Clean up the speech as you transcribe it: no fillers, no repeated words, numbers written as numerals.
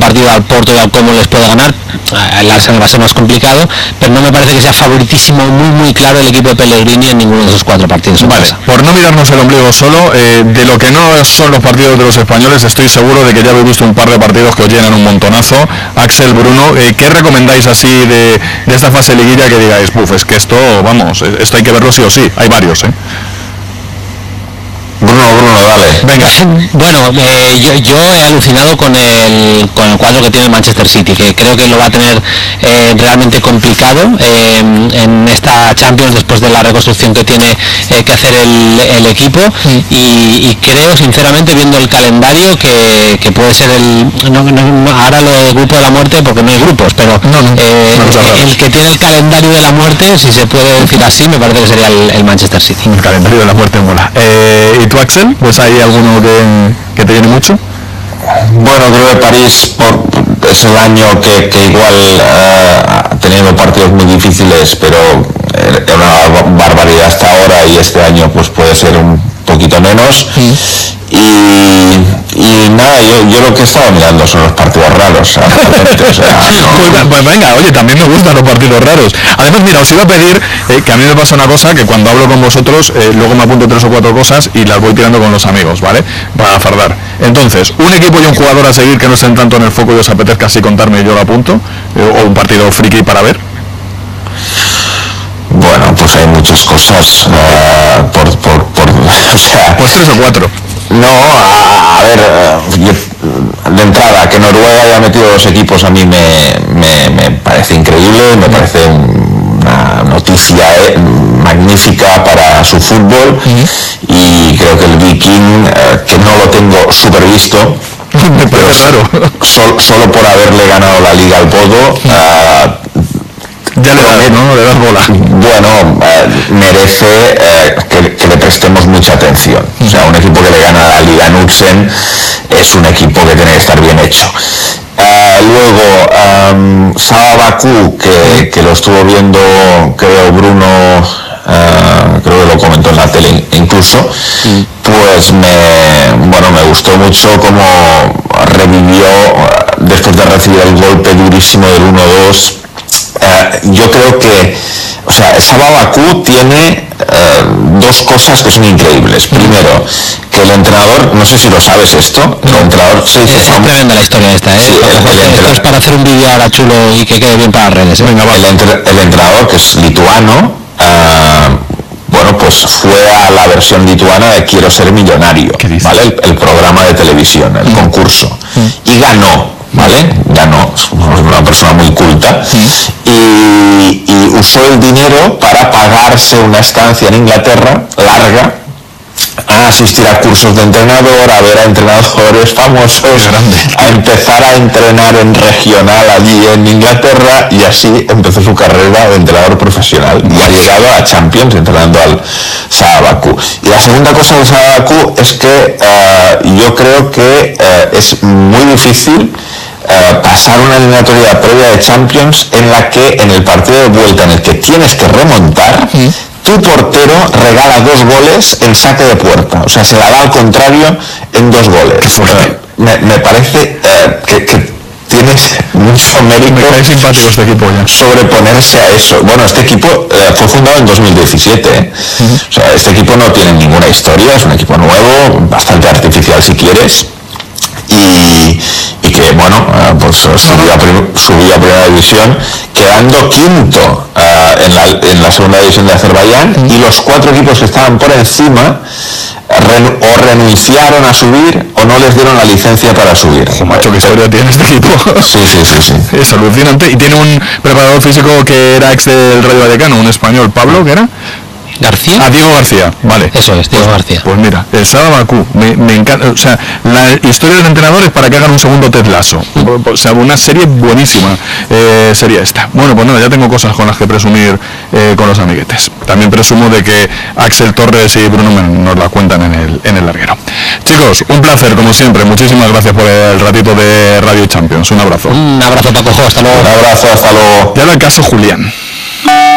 partido al Porto y al Como les puede ganar. El Arsenal va a ser más complicado, pero no me parece que sea favoritísimo muy claro el equipo de Pellegrini en ninguno de esos 4 partidos. Vale, por no mirarnos el ombligo solo, de lo que no son los partidos de los españoles, estoy seguro de que ya habéis visto un par de partidos que os llenan un montonazo. Axel, Bruno, ¿qué recomendáis así de esta fase de liguilla que digáis, es que esto, vamos, esto hay que verlo sí o sí? Hay varios, Bruno, dale. Venga. Bueno, yo he alucinado con el cuadro que tiene el Manchester City, que creo que lo va a tener realmente complicado en esta Champions después de la reconstrucción que tiene que hacer el equipo, y creo sinceramente, viendo el calendario, que puede ser ahora lo de grupo de la muerte, porque no hay grupos, pero el que tiene el calendario de la muerte, si se puede decir así, me parece que sería el Manchester City. El calendario de la muerte mola. ¿Y tú, Axel? Pues hay alguno que te viene mucho. Bueno, creo que París es el año que igual ha tenido partidos muy difíciles, pero era una barbaridad hasta ahora, y este año pues puede ser un poquito menos. Y nada, yo lo que he estado mirando son los partidos raros. Pues venga, oye, también me gustan los partidos raros. Además, mira, os iba a pedir que a mí me pasa una cosa, que cuando hablo con vosotros luego me apunto 3 o 4 cosas y las voy tirando con los amigos, ¿vale? Para fardar. Entonces, un equipo y un jugador a seguir que no estén tanto en el foco y os apetezca así contarme y yo lo apunto, o un partido friki para ver. Bueno, pues hay muchas cosas o sea, pues 3 o 4. No, a ver, de entrada, que Noruega haya metido 2 equipos a mí me parece increíble, me parece una noticia magnífica para su fútbol, y creo que el Viking, que no lo tengo súper visto, me parece raro. Solo por haberle ganado la Liga al Bodo, ya le das, ¿no? Le das bola. Bueno, merece que le prestemos mucha atención. O sea, un equipo que le gana a la Liga Knudsen es un equipo que tiene que estar bien hecho. Luego, Saba Bakú, que lo estuvo viendo, creo, Bruno, creo que lo comentó en la tele incluso, pues me gustó mucho cómo revivió después de recibir el golpe durísimo del 1-2. Yo creo que, o sea, Saba Bakú tiene 2 cosas que son increíbles. Primero, que el entrenador, no sé si lo sabes esto, el entrenador se dice... Es tremenda la historia esta, Sí, esto es para hacer un vídeo ahora chulo y que quede bien para las redes. Venga, va. El entrenador, que es lituano, bueno, pues fue a la versión lituana de Quiero ser millonario, ¿vale? El programa de televisión, el concurso, y ganó. ¿Vale? Ganó, es una persona muy culta, y usó el dinero para pagarse una estancia en Inglaterra larga, a asistir a cursos de entrenador, a ver a entrenadores famosos, a empezar a entrenar en regional allí en Inglaterra, y así empezó su carrera de entrenador profesional, y ha llegado a Champions entrenando al Saba Bakú. Y la segunda cosa del Saba Bakú es que yo creo que es muy difícil pasar una eliminatoria previa de Champions en la que, en el partido de vuelta en el que tienes que remontar, tu portero regala 2 goles en saque de puerta, o sea, se la da al contrario en 2 goles. Me parece que tienes mucho mérito. Me cae simpático este equipo ya. Sobreponerse a eso. Bueno, este equipo fue fundado en 2017. O sea, este equipo no tiene ninguna historia, es un equipo nuevo, bastante artificial si quieres, y que, bueno, pues subió a primera división, quedando quinto en la segunda división de Azerbaiyán, y los 4 equipos que estaban por encima o renunciaron a subir o no les dieron la licencia para subir. Macho, qué historia tiene este equipo. Sí. Es alucinante. Y tiene un preparador físico que era ex del Rayo Vallecano, un español, Pablo, ¿qué era? ¿García? Diego García, vale. Eso es, Diego García. Pues mira, el Saba Bakú, me encanta, o sea, la historia del entrenador es para que hagan un segundo Ted Lasso. O sea, una serie buenísima sería esta. Bueno, pues nada, ya tengo cosas con las que presumir con los amiguetes. También presumo de que Axel Torres y Bruno nos la cuentan en el larguero. Chicos, un placer, como siempre. Muchísimas gracias por el ratito de Radio Champions. Un abrazo. Un abrazo, Paco. Hasta luego. Un abrazo, hasta luego. Y ahora el caso Julián.